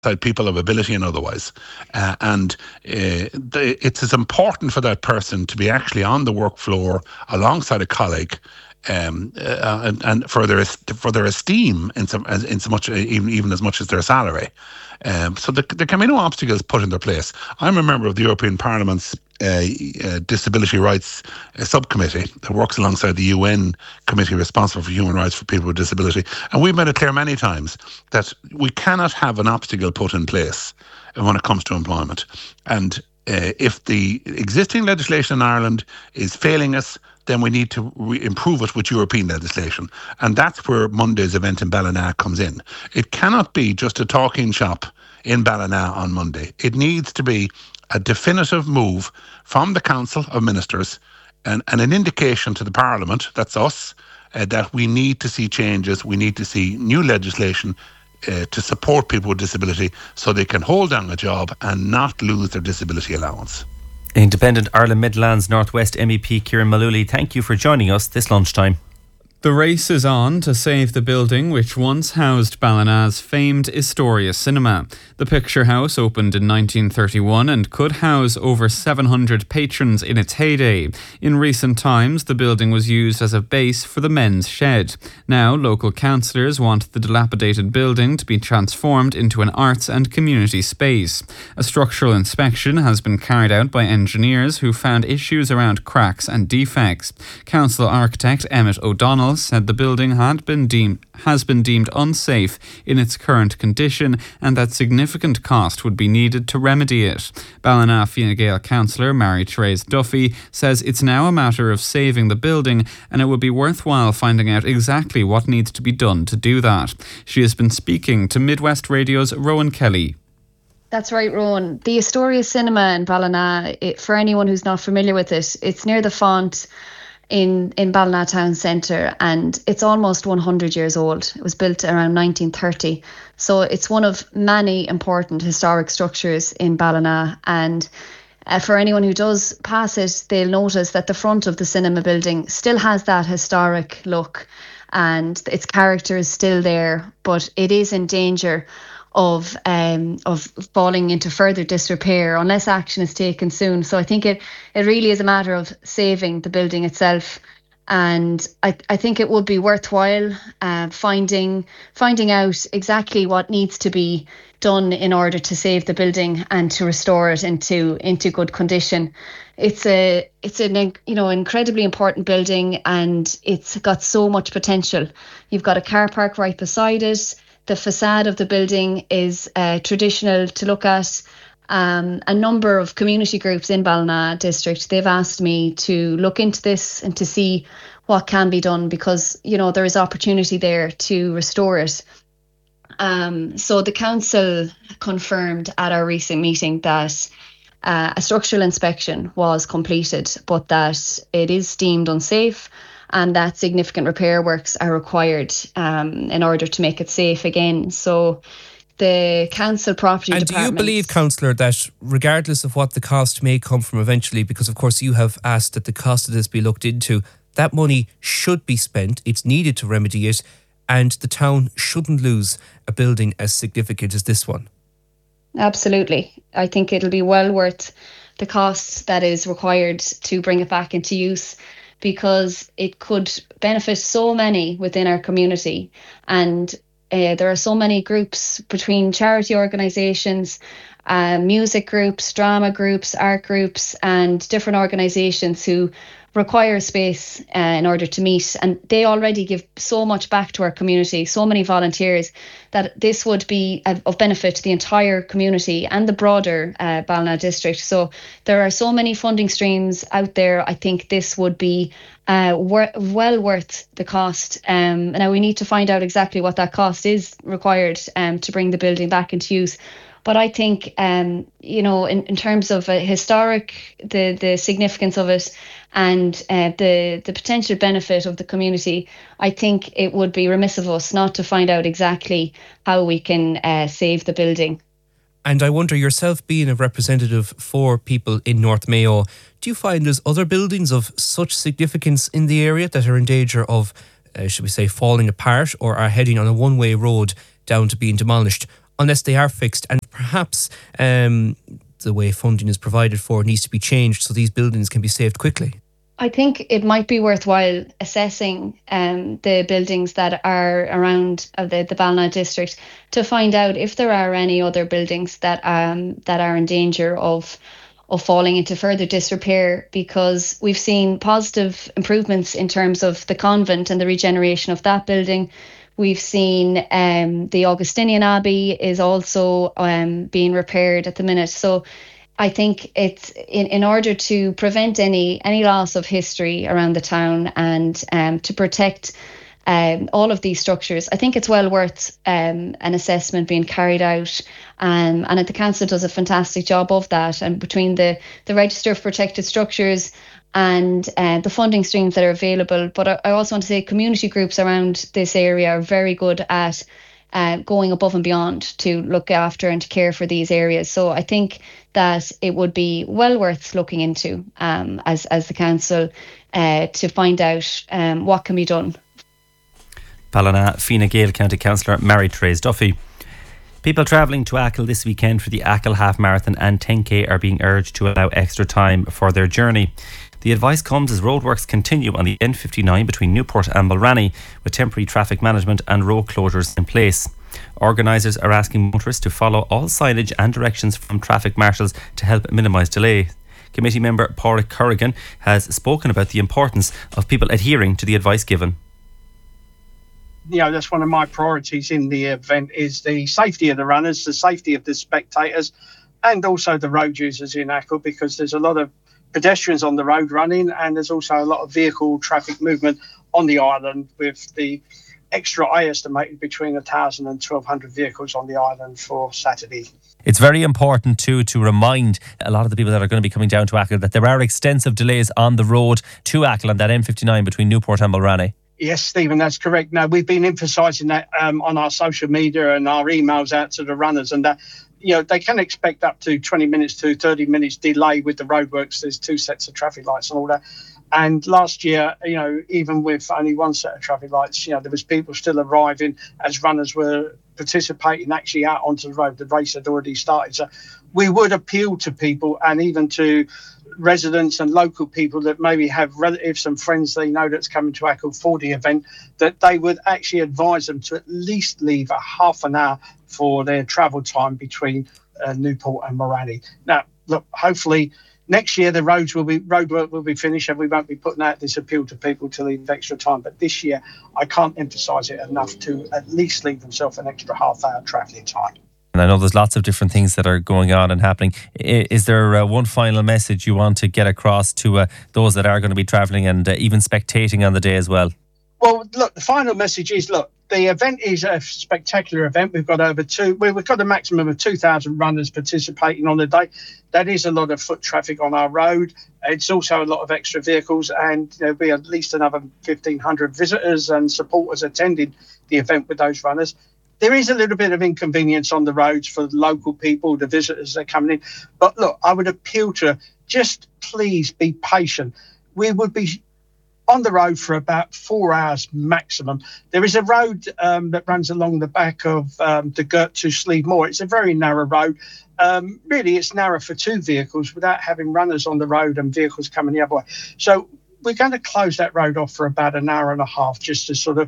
people of ability and otherwise. It's as important for that person to be actually on the work floor alongside a colleague, and for their esteem in so much, even as much as their salary. So there can be no obstacles put in their place. I'm a member of the European Parliament's Disability Rights Subcommittee that works alongside the UN Committee responsible for human rights for people with disability. And we've made it clear many times that we cannot have an obstacle put in place when it comes to employment. And if the existing legislation in Ireland is failing us, then we need to improve it with European legislation. And that's where Monday's event in Ballina comes in. It cannot be just a talking shop in Ballina on Monday. It needs to be a definitive move from the Council of Ministers and an indication to the Parliament, that's us, that we need to see changes, we need to see new legislation to support people with disability so they can hold down a job and not lose their disability allowance. Independent Ireland Midlands Northwest MEP Kieran Mullooly, thank you for joining us this lunchtime. The race is on to save the building which once housed Ballina's famed Astoria Cinema. The Picture House opened in 1931 and could house over 700 patrons in its heyday. In recent times, the building was used as a base for the men's shed. Now, local councillors want the dilapidated building to be transformed into an arts and community space. A structural inspection has been carried out by engineers who found issues around cracks and defects. Council architect Emmett O'Donnell said the building has been deemed unsafe in its current condition and that significant cost would be needed to remedy it. Ballina Fine Gael councillor Mary-Therese Duffy says it's now a matter of saving the building and it would be worthwhile finding out exactly what needs to be done to do that. She has been speaking to Midwest Radio's Rowan Kelly. That's right, Rowan. The Astoria Cinema in Ballina, for anyone who's not familiar with it, it's near the font in Ballina Town Centre, and it's almost 100 years old. It was built around 1930. So it's one of many important historic structures in Ballina, and for anyone who does pass it, they'll notice that the front of the cinema building still has that historic look and its character is still there, but it is in danger of falling into further disrepair unless action is taken soon. So I think it really is a matter of saving the building itself, and I think it would be worthwhile finding out exactly what needs to be done in order to save the building and to restore it into good condition. It's an incredibly important building, and it's got so much potential. You've got a car park right beside it. The facade of the building is traditional to look at. A number of community groups in Ballina district, they've asked me to look into this and to see what can be done, because there is opportunity there to restore it. So the council confirmed at our recent meeting that a structural inspection was completed, but that it is deemed unsafe and that significant repair works are required in order to make it safe again. So the council property department... And do you believe, councillor, that regardless of what the cost may come from eventually, because of course you have asked that the cost of this be looked into, that money should be spent, it's needed to remedy it, and the town shouldn't lose a building as significant as this one? Absolutely. I think it'll be well worth the cost that is required to bring it back into use, because it could benefit so many within our community. And there are so many groups between charity organisations, music groups, drama groups, art groups, and different organisations who require space in order to meet, and they already give so much back to our community, so many volunteers, that this would be of benefit to the entire community and the broader Ballina district. So there are so many funding streams out there. I think this would be well worth the cost. Now we need to find out exactly what that cost is required to bring the building back into use. But I think, in terms of historic, the significance of it and the potential benefit of the community, I think it would be remiss of us not to find out exactly how we can save the building. And I wonder, yourself being a representative for people in North Mayo, do you find there's other buildings of such significance in the area that are in danger of, should we say, falling apart or are heading on a one-way road down to being demolished? unless they are fixed, and perhaps the way funding is provided for needs to be changed so these buildings can be saved quickly. I think it might be worthwhile assessing the buildings that are around the Ballina district to find out if there are any other buildings that are in danger of falling into further disrepair, because we've seen positive improvements in terms of the convent and the regeneration of that building. We've seen the Augustinian Abbey is also being repaired at the minute. So I think it's in order to prevent any loss of history around the town and to protect all of these structures, I think it's well worth an assessment being carried out. And the council does a fantastic job of that. And between the Register of Protected Structures and the funding streams that are available. But I also want to say community groups around this area are very good at going above and beyond to look after and to care for these areas. So I think that it would be well worth looking into as the council to find out what can be done. Ballina Fine Gael County Councillor Mary-Therese Duffy. People travelling to Achill this weekend for the Achill Half Marathon and 10K are being urged to allow extra time for their journey. The advice comes as roadworks continue on the N59 between Newport and Mulranny, with temporary traffic management and road closures in place. Organisers are asking motorists to follow all signage and directions from traffic marshals to help minimise delay. Committee member Pádraig Corrigan has spoken about the importance of people adhering to the advice given. That's one of my priorities in the event, is the safety of the runners, the safety of the spectators, and also the road users in Achill, because there's a lot of pedestrians on the road running, and there's also a lot of vehicle traffic movement on the island, with the extra, I estimated, between 1,000 and 1,200 vehicles on the island for Saturday. It's very important too to remind a lot of the people that are going to be coming down to Achill that there are extensive delays on the road to Achill on that M59 between Newport and Mulranny. Yes, Stephen, that's correct. Now, we've been emphasising that on our social media and our emails out to the runners, and that they can expect up to 20 minutes to 30 minutes delay with the roadworks. There's 2 sets of traffic lights and all that. And last year, even with only 1 set of traffic lights, there was people still arriving as runners were participating actually out onto the road. The race had already started. So we would appeal to people, and even to residents and local people that maybe have relatives and friends they know that's coming to Achill for the event, that they would actually advise them to at least leave a half an hour for their travel time between Newport and Mulranny. Now, look, hopefully next year the roadwork will be finished, and we won't be putting out this appeal to people to leave extra time. But this year, I can't emphasise it enough to at least leave themselves an extra half hour travelling time. And I know there's lots of different things that are going on and happening. Is there one final message you want to get across to those that are going to be travelling and even spectating on the day as well? Well, look, the final message is, look, the event is a spectacular event. We've got we've got a maximum of 2,000 runners participating on the day. That is a lot of foot traffic on our road. It's also a lot of extra vehicles, and there'll be at least another 1,500 visitors and supporters attending the event with those runners. There is a little bit of inconvenience on the roads for the local people, the visitors that are coming in. But look, I would appeal to just please be patient. We would be on the road for about 4 hours maximum. There is a road that runs along the back of the Gert to Slieve Moor. It's a very narrow road. Really, it's narrow for 2 vehicles without having runners on the road and vehicles coming the other way. So we're going to close that road off for about an hour and a half, just to sort of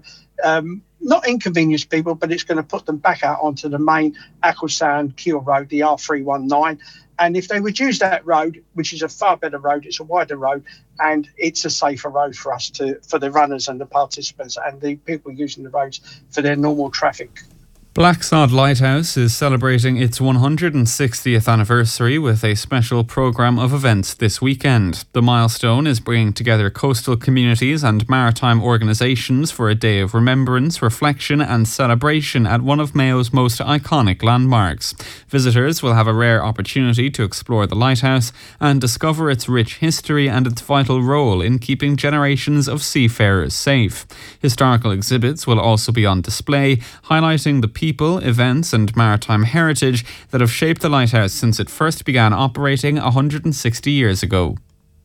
not inconvenience people, but it's going to put them back out onto the main Achill Sound Kiel Road, the R319. And if they would use that road, which is a far better road, it's a wider road, and it's a safer road for us for the runners and the participants and the people using the roads for their normal traffic. Blacksod Lighthouse is celebrating its 160th anniversary with a special programme of events this weekend. The milestone is bringing together coastal communities and maritime organisations for a day of remembrance, reflection and celebration at one of Mayo's most iconic landmarks. Visitors will have a rare opportunity to explore the lighthouse and discover its rich history and its vital role in keeping generations of seafarers safe. Historical exhibits will also be on display, highlighting the people, events and maritime heritage that have shaped the lighthouse since it first began operating 160 years ago.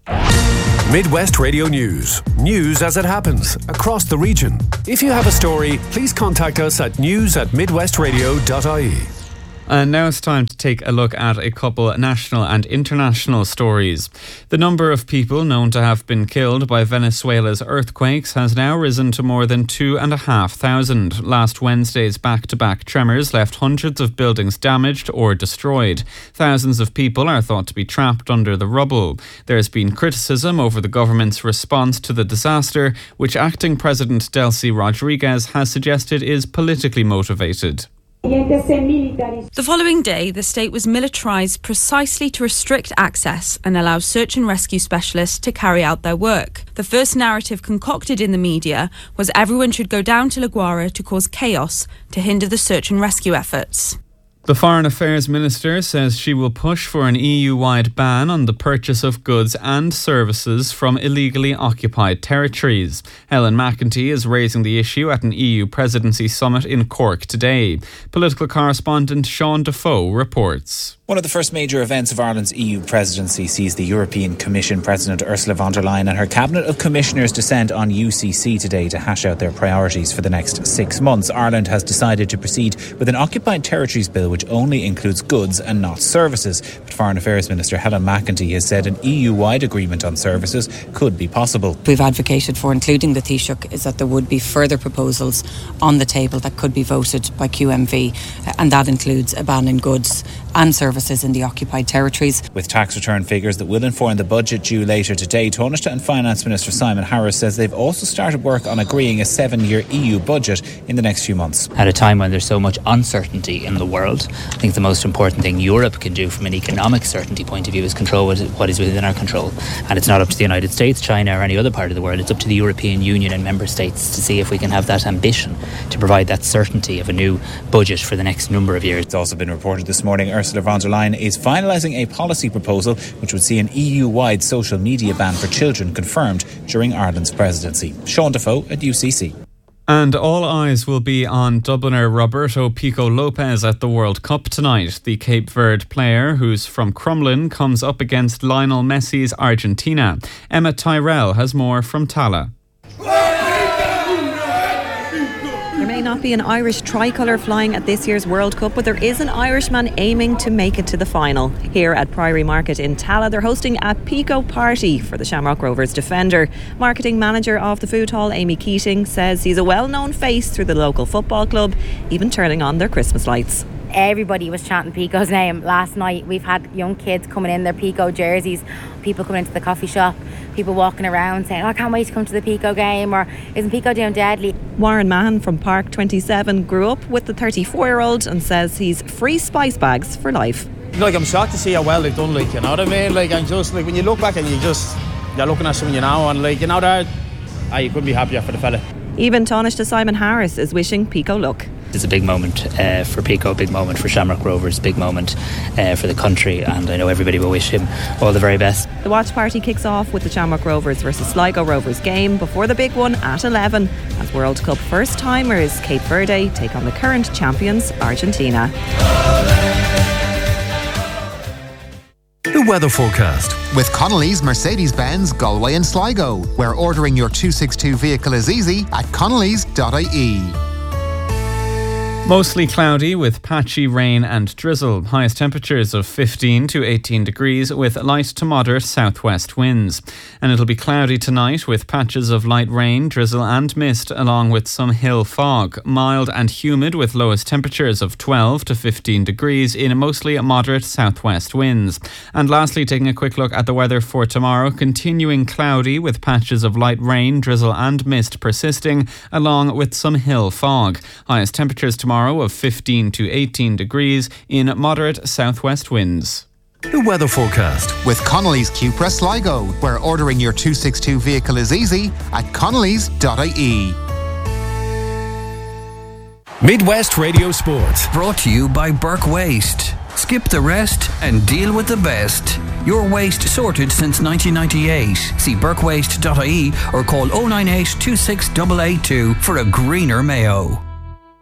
Midwest Radio News. News as it happens across the region. If you have a story, please contact us at news@midwestradio.ie. And now it's time to take a look at a couple national and international stories. The number of people known to have been killed by Venezuela's earthquakes has now risen to more than 2,500. Last Wednesday's back-to-back tremors left hundreds of buildings damaged or destroyed. Thousands of people are thought to be trapped under the rubble. There has been criticism over the government's response to the disaster, which acting President Delcy Rodriguez has suggested is politically motivated. The following day, the state was militarised precisely to restrict access and allow search and rescue specialists to carry out their work. The first narrative concocted in the media was everyone should go down to La Guaira to cause chaos to hinder the search and rescue efforts. The Foreign Affairs Minister says she will push for an EU-wide ban on the purchase of goods and services from illegally occupied territories. Helen McEntee is raising the issue at an EU presidency summit in Cork today. Political correspondent Sean Defoe reports. One of the first major events of Ireland's EU presidency sees the European Commission President Ursula von der Leyen and her cabinet of commissioners descend on UCC today to hash out their priorities for the next 6 months. Ireland has decided to proceed with an occupied territories bill which only includes goods and not services. But Foreign Affairs Minister Helen McEntee has said an EU-wide agreement on services could be possible. We've advocated for including the Taoiseach is that there would be further proposals on the table that could be voted by QMV, and that includes a ban on goods and services in the occupied territories. With tax return figures that will inform the budget due later today, Taoiseach and Finance Minister Simon Harris says they've also started work on agreeing a 7-year EU budget in the next few months. At a time when there's so much uncertainty in the world, I think the most important thing Europe can do from an economic certainty point of view is control what is within our control. And it's not up to the United States, China or any other part of the world. It's up to the European Union and member states to see if we can have that ambition to provide that certainty of a new budget for the next number of years. It's also been reported this morning Ursula von der Leyen is finalising a policy proposal which would see an EU-wide social media ban for children confirmed during Ireland's presidency. Sean Defoe at UCC. And all eyes will be on Dubliner Roberto Pico Lopez at the World Cup tonight. The Cape Verde player, who's from Crumlin, comes up against Lionel Messi's Argentina. Emma Tyrell has more from Tala. There may not be an Irish tricolour flying at this year's World Cup, but there is an Irishman aiming to make it to the final. Here at Priory Market in Tala, they're hosting a Pico party for the Shamrock Rovers defender. Marketing manager of the food hall, Amy Keating, says he's a well-known face through the local football club, even turning on their Christmas lights. Everybody was chanting Pico's name last night. We've had young kids coming in their Pico jerseys, people coming into the coffee shop, people walking around saying, I can't wait to come to the Pico game, or isn't Pico doing deadly? Warren Mahan from Park 27 grew up with the 34-year-old and says he's free spice bags for life. I'm shocked to see how well they've done, you know what I mean? I'm just, when you look back and you're looking at someone and you couldn't be happier for the fella. Even Taoiseach Simon Harris is wishing Pico luck. It's a big moment for Pico, big moment for Shamrock Rovers, big moment for the country, and I know everybody will wish him all the very best. The watch party kicks off with the Shamrock Rovers versus Sligo Rovers game before the big one at 11 as World Cup first-timers Cape Verde take on the current champions Argentina. The weather forecast. With Connolly's Mercedes-Benz Galway and Sligo, where ordering your 262 vehicle is easy at connellys.ie. Mostly cloudy with patchy rain and drizzle. Highest temperatures of 15 to 18 degrees with light to moderate southwest winds. And it'll be cloudy tonight with patches of light rain, drizzle and mist along with some hill fog. Mild and humid with lowest temperatures of 12 to 15 degrees in mostly moderate southwest winds. And lastly, taking a quick look at the weather for tomorrow. Continuing cloudy with patches of light rain, drizzle and mist persisting along with some hill fog. Highest temperatures tomorrow of 15 to 18 degrees in moderate southwest winds. The weather forecast. With Connolly's Cupra Sligo, where ordering your 262 vehicle is easy at connellys.ie. Midwest Radio Sports. Brought to you by Burke Waste. Skip the rest and deal with the best. Your waste sorted since 1998. See burkewaste.ie or call 098 26 882 for a greener Mayo.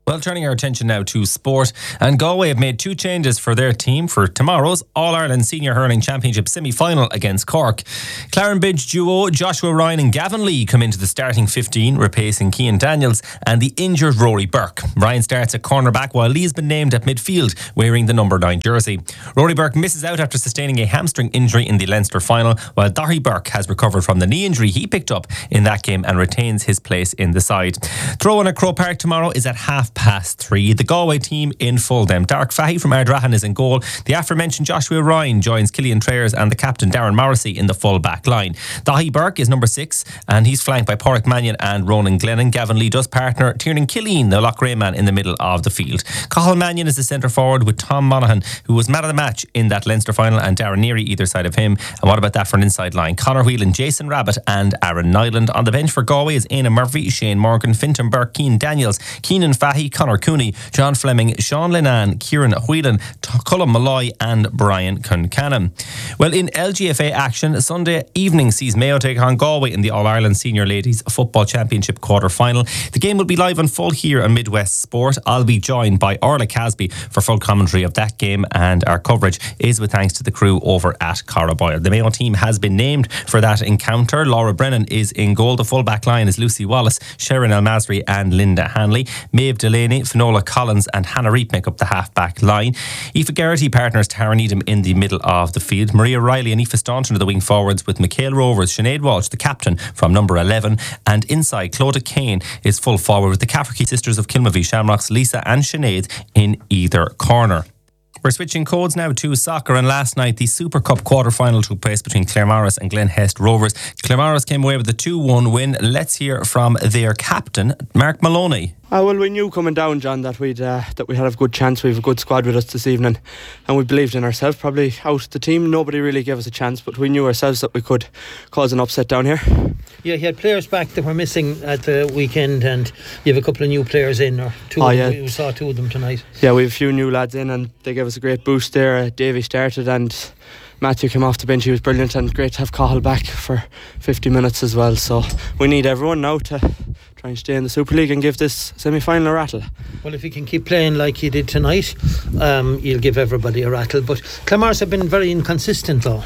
Well, turning our attention now to sport, and Galway have made 2 changes for their team for tomorrow's All-Ireland Senior Hurling Championship semi-final against Cork. Clarenbridge duo Joshua Ryan and Gavin Lee come into the starting 15, replacing Cian Daniels and the injured Rory Burke. Ryan starts at cornerback while Lee's been named at midfield, wearing the number 9 jersey. Rory Burke misses out after sustaining a hamstring injury in the Leinster final, while Daithí Burke has recovered from the knee injury he picked up in that game and retains his place in the side. Throw-in at Croke Park tomorrow is at 3:30. The Galway team in full them. Dark Fahy from Ardrahan is in goal. The aforementioned Joshua Ryan joins Killian Trayers and the captain Darren Morrissey in the full back line. Daithí Burke is number 6 and he's flanked by Pádraig Mannion and Ronan Glennon. Gavin Lee does partner Tiernan Killeen, the Loughrea man, in the middle of the field. Cathal Mannion is the centre forward with Tom Monaghan, who was man of the match in that Leinster final, and Darren Neary either side of him. And what about that for an inside line? Conor Whelan, Jason Rabbit and Aaron Nyland. On the bench for Galway is Éanna Murphy, Shane Morgan, Fintan Burke, Cian Daniels, Keenan Fahy, Conor Cooney, John Fleming, Sean Linan, Kieran Whelan, Colm Malloy and Brian Concannon. Well, in LGFA action, Sunday evening sees Mayo take on Galway in the All-Ireland Senior Ladies Football Championship quarter-final. The game will be live and full here on Midwest Sport. I'll be joined by Orla Casby for full commentary of that game, and our coverage is with thanks to the crew over at Carraboyle. The Mayo team has been named for that encounter. Laura Brennan is in goal. The full back line is Lucy Wallace, Sharon El-Masri and Linda Hanley. Maeve Delaney, Finola Collins and Hannah Reep make up the half-back line. Aoife Geraghty partners Tara Needham in the middle of the field. Maria Riley and Aoife Staunton are the wing forwards, with Michael Rovers, Sinead Walsh, the captain, from number 11. And inside, Clodagh Kane is full forward with the Cafferkey sisters of Kilmavie Shamrocks, Lisa and Sinead, in either corner. We're switching codes now to soccer, and last night the Super Cup quarter-final took place between Claremorris and Glenhest Rovers. Claremorris came away with a 2-1 win. Let's hear from their captain, Mark Maloney. Well, we knew coming down, John, that we had a good chance. We have a good squad with us this evening, and we believed in ourselves. Probably out the team, nobody really gave us a chance, but we knew ourselves that we could cause an upset down here. Yeah, you had players back that were missing at the weekend, and you have a couple of new players in, or two. Yeah. We saw 2 of them tonight. Yeah, we have a few new lads in, and they gave us a great boost there. Davey started, and Matthew came off the bench. He was brilliant, and great to have Cathal back for 50 minutes as well. So we need everyone now to try and stay in the Super League and give this semi-final a rattle. Well, if you can keep playing like you did tonight, you'll give everybody a rattle. But Claremorris have been very inconsistent, though.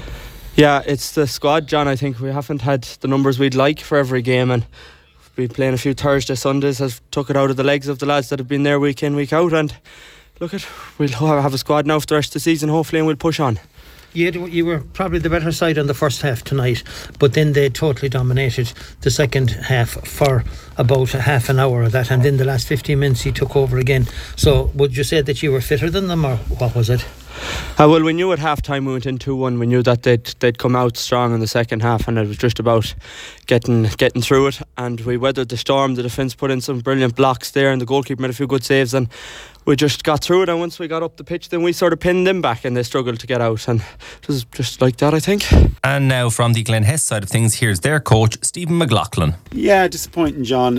Yeah, it's the squad, John. I think we haven't had the numbers we'd like for every game, and we've been playing a few Thursday, Sundays has took it out of the legs of the lads that have been there week in, week out, and we'll have a squad now for the rest of the season, hopefully, and we'll push on. You were probably the better side on the first half tonight, but then they totally dominated the second half for about a half an hour of that, and then the last 15 minutes he took over again. So would you say that you were fitter than them, or what was it? Well, we knew at half time we went in 2-1. We knew that they'd come out strong in the second half, and it was just about getting through it, and we weathered the storm. The defence put in some brilliant blocks there, and the goalkeeper made a few good saves, and we just got through it. And once we got up the pitch, then we sort of pinned them back, and they struggled to get out, and it was just like that, I think. And now from the Glenhest side of things, here's their coach, Stephen McLaughlin. Yeah, disappointing, John.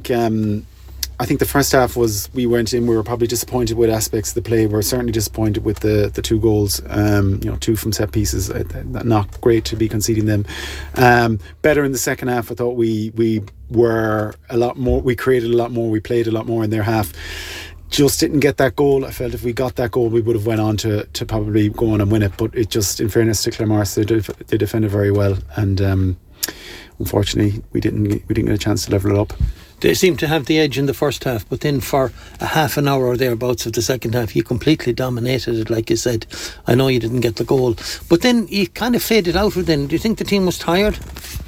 I think the first half was, we went in, we were probably disappointed with aspects of the play. We're certainly disappointed with the 2 goals, 2 from set pieces. Not great to be conceding them. Better in the second half. I thought we were a lot more, we created a lot more, we played a lot more in their half. Just didn't get that goal. I felt if we got that goal, we would have went on to probably go on and win it. But it just, in fairness to Claremorris, they defended very well, and unfortunately we didn't get a chance to level it up. They seemed to have the edge in the first half, but then for a half an hour or thereabouts of the second half, you completely dominated it, like you said. I know you didn't get the goal, but then you kind of faded out with them. Do you think the team was tired?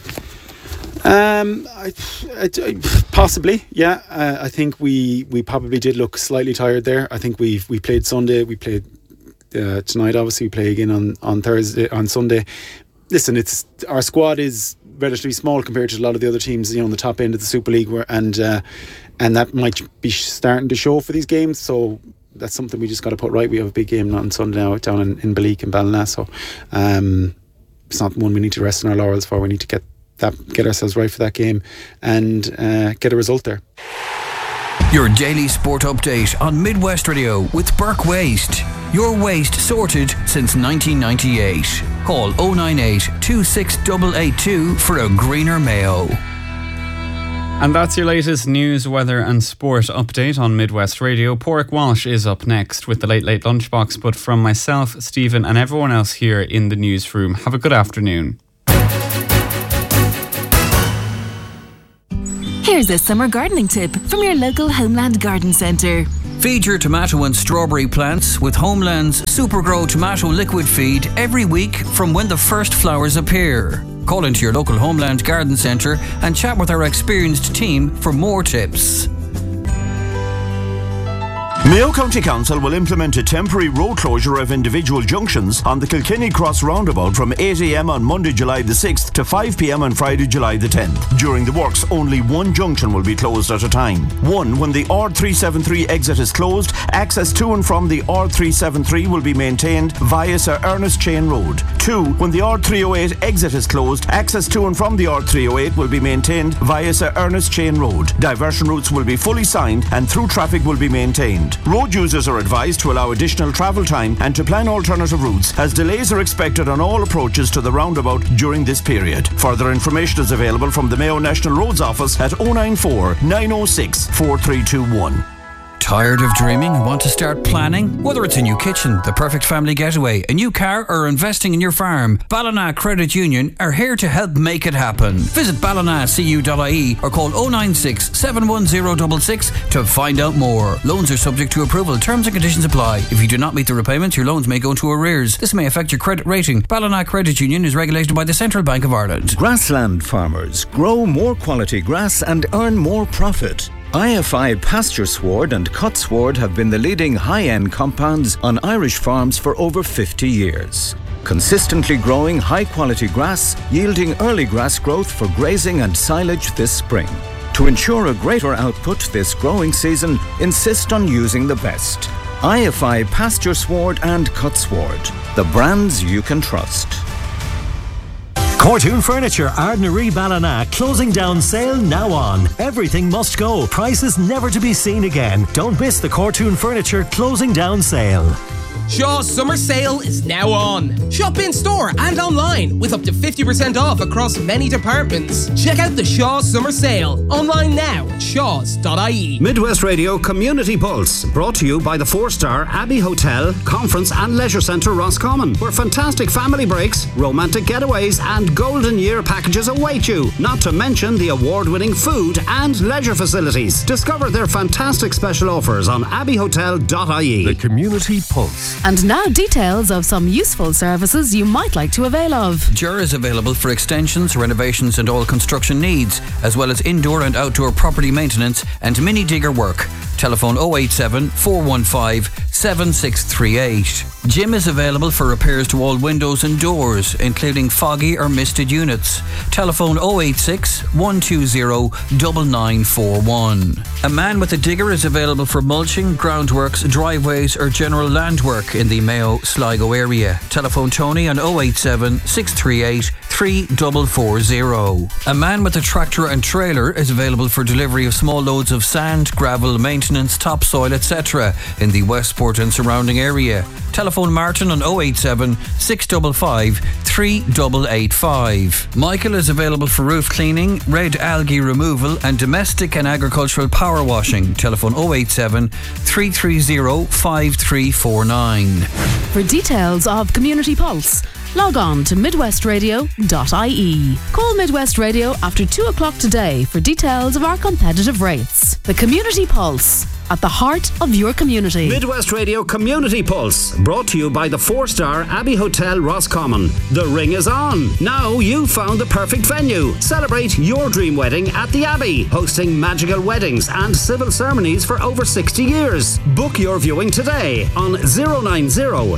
Possibly, yeah. I think we probably did look slightly tired there. I think we played Sunday, we played tonight, obviously we play again on Thursday, on Sunday. Listen, our squad is relatively small compared to a lot of the other teams, in the top end of the Super League, and that might be starting to show for these games. So that's something we just got to put right. We have a big game on Sunday now down in Balleek and Ballina, so it's not one we need to rest on our laurels for. We need to get ourselves right for that game and get a result there. Your daily sport update on Midwest Radio with Burke Waste. Your waste sorted since 1998. Call 098 26882 for a greener Mayo. And that's your latest news, weather and sport update on Midwest Radio. Porrick Walsh is up next with the Late Late Lunchbox. But from myself, Stephen and everyone else here in the newsroom, have a good afternoon. Here's a summer gardening tip from your local Homeland Garden Centre. Feed your tomato and strawberry plants with Homeland's Supergrow Tomato Liquid Feed every week from when the first flowers appear. Call into your local Homeland Garden Centre and chat with our experienced team for more tips. Mayo County Council will implement a temporary road closure of individual junctions on the Kilkenny Cross roundabout from 8 a.m. on Monday, July the 6th to 5 p.m. on Friday, July the 10th. During the works, only one junction will be closed at a time. One, when the R373 exit is closed, access to and from the R373 will be maintained via Sir Ernest Chain Road. Two, when the R308 exit is closed, access to and from the R308 will be maintained via Sir Ernest Chain Road. Diversion routes will be fully signed and through traffic will be maintained. Road users are advised to allow additional travel time and to plan alternative routes, as delays are expected on all approaches to the roundabout during this period. Further information is available from the Mayo National Roads Office at 094 906 4321. Tired of dreaming and want to start planning? Whether it's a new kitchen, the perfect family getaway, a new car, or investing in your farm, Ballina Credit Union are here to help make it happen. Visit ballinacu.ie or call 096 71066 to find out more. Loans are subject to approval. Terms and conditions apply. If you do not meet the repayments, your loans may go into arrears. This may affect your credit rating. Ballina Credit Union is regulated by the Central Bank of Ireland. Grassland farmers grow more quality grass and earn more profit. IFI Pasture Sward and Cut Sward have been the leading high-end compounds on Irish farms for over 50 years. Consistently growing high-quality grass, yielding early grass growth for grazing and silage this spring. To ensure a greater output this growing season, insist on using the best. IFI Pasture Sward and Cut Sward, the brands you can trust. Cortoon Furniture, Ardnaree Ballina, closing down sale now on. Everything must go. Prices never to be seen again. Don't miss the Cortoon Furniture closing down sale. Shaw's summer sale is now on. Shop in store and online with up to 50% off across many departments. Check out the Shaw's summer sale online now at shaws.ie. Midwest Radio Community Pulse, brought to you by the 4-star Abbey Hotel, Conference and Leisure Centre Roscommon, where fantastic family breaks, romantic getaways and golden year packages await you, not to mention the award-winning food and leisure facilities. Discover their fantastic special offers on abbeyhotel.ie. The Community Pulse. And now details of some useful services you might like to avail of. Jura is available for extensions, renovations and all construction needs, as well as indoor and outdoor property maintenance and mini digger work. Telephone 087 415 7638. Jim is available for repairs to all windows and doors, including foggy or misted units. Telephone 086 120 9941. A man with a digger is available for mulching, groundworks, driveways or general land work in the Mayo Sligo area. Telephone Tony on 087 638 3440. A man with a tractor and trailer is available for delivery of small loads of sand, gravel, maintenance, topsoil, etc. in the Westport and surrounding area. Telephone Martin on 087 655 3885. Michael is available for roof cleaning, red algae removal and domestic and agricultural power washing. Telephone 087 330 5349. For details of Community Pulse, log on to midwestradio.ie. Call Midwest Radio after 2 o'clock today for details of our competitive rates. The Community Pulse, at the heart of your community. Midwest Radio Community Pulse, brought to you by the 4-star Abbey Hotel Roscommon. The ring is on. Now you've found the perfect venue. Celebrate your dream wedding at the Abbey, hosting magical weddings and civil ceremonies for over 60 years. Book your viewing today on 090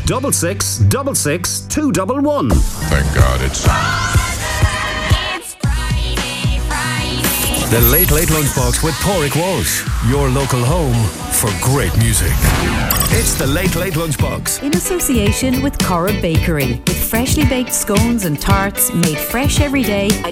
6666 211. Thank God it's The Late Late Lunchbox with Porrick Walsh, your local home for great music. It's the Late Late Lunchbox. In association with Corrib Bakery, with freshly baked scones and tarts made fresh every day.